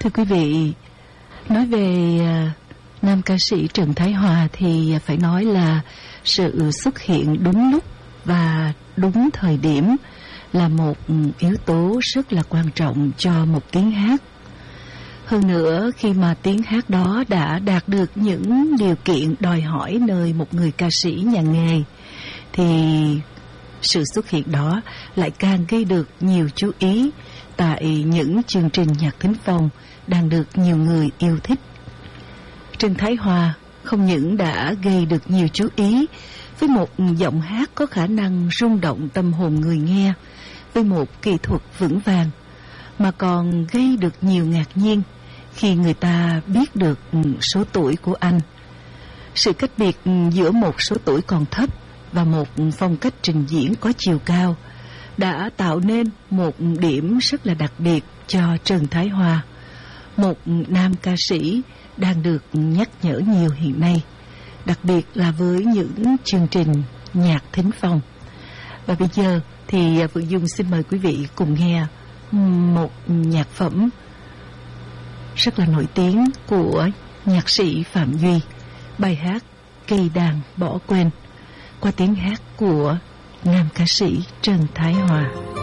Thưa quý vị, nói về nam ca sĩ Trần Thái Hòa thì phải nói là sự xuất hiện đúng lúc và đúng thời điểm là một yếu tố rất là quan trọng cho một tiếng hát. Hơn nữa, khi mà tiếng hát đó đã đạt được những điều kiện đòi hỏi nơi một người ca sĩ nhà nghề, thì sự xuất hiện đó lại càng gây được nhiều chú ý tại những chương trình nhạc thính phòng đang được nhiều người yêu thích. Trần Thái Hòa không những đã gây được nhiều chú ý với một giọng hát có khả năng rung động tâm hồn người nghe, với một kỹ thuật vững vàng, mà còn gây được nhiều ngạc nhiên khi người ta biết được số tuổi của anh. Sự cách biệt giữa một số tuổi còn thấp và một phong cách trình diễn có chiều cao đã tạo nên một điểm rất là đặc biệt cho Trần Thái Hòa, một nam ca sĩ đang được nhắc nhở nhiều hiện nay, đặc biệt là với những chương trình nhạc thính phòng. Và bây giờ thì Phượng Dung xin mời quý vị cùng nghe một nhạc phẩm rất là nổi tiếng của nhạc sĩ Phạm Duy, bài hát Cây đàn bỏ quên, qua tiếng hát của nam ca sĩ Trần Thái Hòa.